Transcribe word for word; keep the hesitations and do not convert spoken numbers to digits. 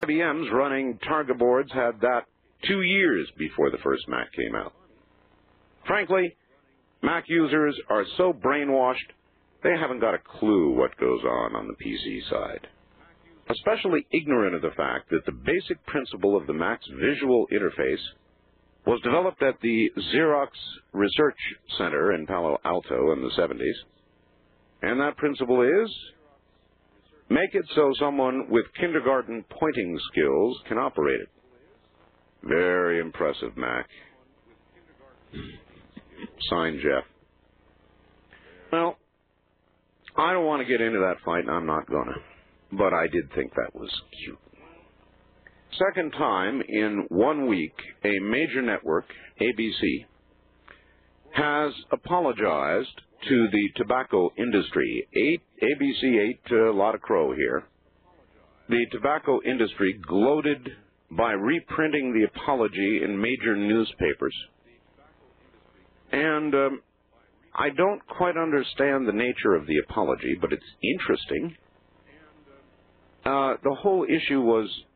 I B M's running Targa boards had that two years before the first Mac came out. Frankly, Mac users are so brainwashed, they haven't got a clue what goes on on the P C side. Especially ignorant of the fact that the basic principle of the Mac's visual interface was developed at the Xerox Research Center in Palo Alto in the seventies. And that principle is, make it so someone with kindergarten pointing skills can operate it. Very impressive, Mac. Signed, Jeff. Well, I don't want to get into that fight, and I'm not going to. But I did think that was cute. Second time in one week, a major network, A B C, has apologized to the tobacco industry. Eight, A B C ate a lot of crow here. The tobacco industry gloated by reprinting the apology in major newspapers. And um, I don't quite understand the nature of the apology, but it's interesting. Uh, the whole issue was